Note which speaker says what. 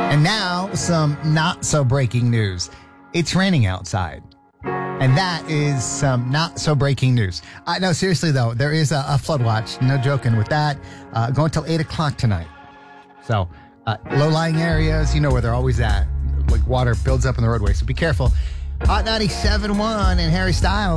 Speaker 1: And now, some not so breaking news. It's raining outside. And that is some not so breaking news. No, seriously, though, there is a flood watch. No joking with that. Going till 8 o'clock tonight. So, low-lying areas, you know where they're always at. Like water builds up in the roadway, so be careful. Hot 97.1 and Harry Styles.